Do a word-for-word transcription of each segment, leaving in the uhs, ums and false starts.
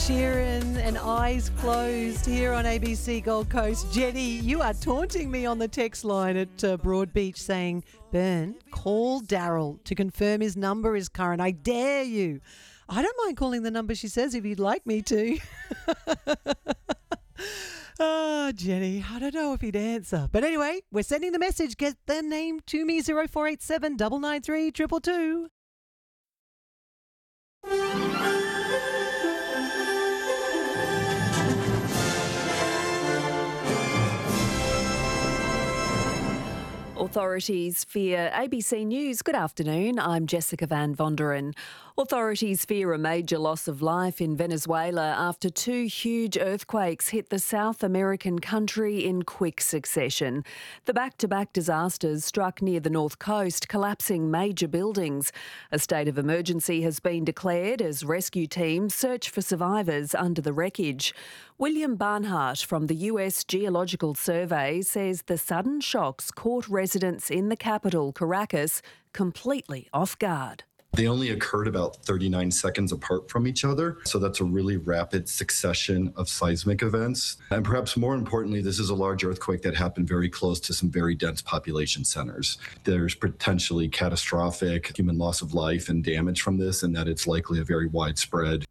Sheeran and Eyes Closed here on A B C Gold Coast. Jenny, you are taunting me on the text line at uh, Broadbeach saying, Bern, call Daryl to confirm his number is current. I dare you. I don't mind calling the number she says if you'd like me to. Oh, Jenny, I don't know if he'd answer. But anyway, we're sending the message. Get the name to me, zero four eight seven, nine nine three, two two two. Authorities fear A B C News. Good afternoon. I'm Jessica Van Vonderen. Authorities fear a major loss of life in Venezuela after two huge earthquakes hit the South American country in quick succession. The back-to-back disasters struck near the north coast, collapsing major buildings. A state of emergency has been declared as rescue teams search for survivors under the wreckage. William Barnhart from the U S Geological Survey says the sudden shocks caught residents in the capital, Caracas, completely off guard. They only occurred about thirty-nine seconds apart from each other, so that's a really rapid succession of seismic events. And perhaps more importantly, this is a large earthquake that happened very close to some very dense population centers. There's potentially catastrophic human loss of life and damage from this, and that it's likely a very widespread.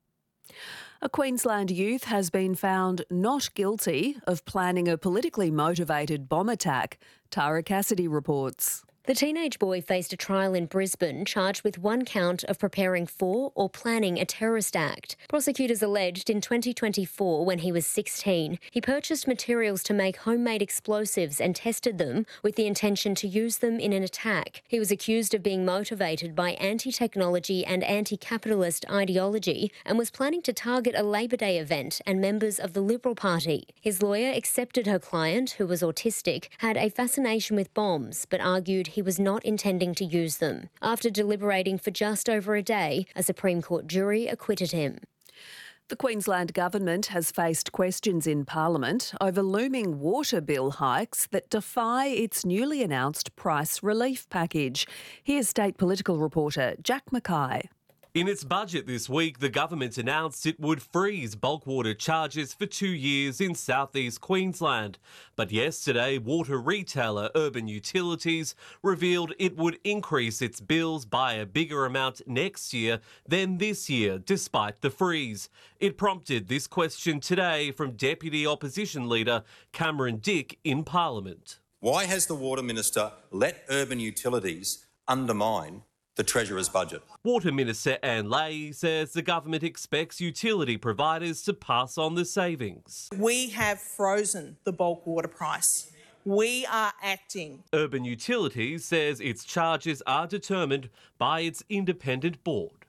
A Queensland youth has been found not guilty of planning a politically motivated bomb attack. Tara Cassidy reports. The teenage boy faced a trial in Brisbane charged with one count of preparing for or planning a terrorist act. Prosecutors alleged in twenty twenty-four, when he was sixteen, he purchased materials to make homemade explosives and tested them with the intention to use them in an attack. He was accused of being motivated by anti-technology and anti-capitalist ideology and was planning to target a Labor Day event and members of the Liberal Party. His lawyer accepted her client, who was autistic, had a fascination with bombs, but argued he was not intending to use them. After deliberating for just over a day, a Supreme Court jury acquitted him. The Queensland Government has faced questions in Parliament over looming water bill hikes that defy its newly announced price relief package. Here's State Political reporter Jack Mackay. In its budget this week, the government announced it would freeze bulk water charges for two years in southeast Queensland. But yesterday, water retailer Urban Utilities revealed it would increase its bills by a bigger amount next year than this year, despite the freeze. It prompted this question today from Deputy Opposition Leader Cameron Dick in Parliament. Why has the Water Minister let Urban Utilities undermine the Treasurer's budget? Water Minister Anne Leahy says the government expects utility providers to pass on the savings. We have frozen the bulk water price. We are acting. Urban Utilities says its charges are determined by its independent board.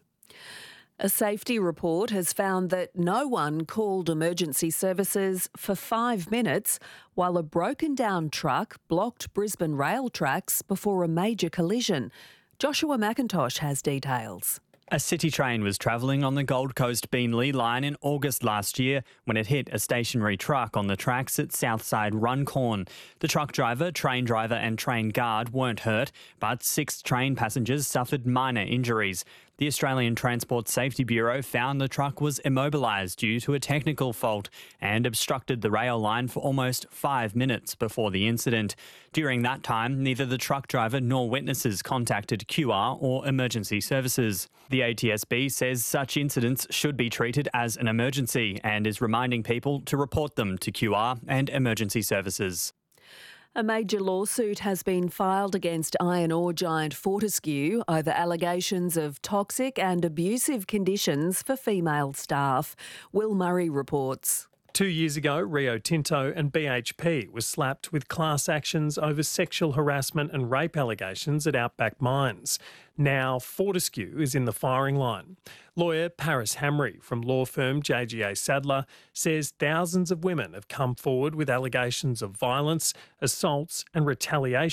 A safety report has found that no one called emergency services for five minutes while a broken down truck blocked Brisbane rail tracks before a major collision. Joshua McIntosh has details. A city train was travelling on the Gold Coast Beenleigh line in August last year when it hit a stationary truck on the tracks at Southside Runcorn. The truck driver, train driver and train guard weren't hurt, but six train passengers suffered minor injuries. The Australian Transport Safety Bureau found the truck was immobilised due to a technical fault and obstructed the rail line for almost five minutes before the incident. During that time, neither the truck driver nor witnesses contacted Q R or emergency services. The A T S B says such incidents should be treated as an emergency and is reminding people to report them to Q R and emergency services. A major lawsuit has been filed against iron ore giant Fortescue over allegations of toxic and abusive conditions for female staff. Will Murray reports. Two years ago, Rio Tinto and B H P were slapped with class actions over sexual harassment and rape allegations at Outback Mines. Now Fortescue is in the firing line. Lawyer Paris Hamry from law firm J G A Sadler says thousands of women have come forward with allegations of violence, assaults and retaliation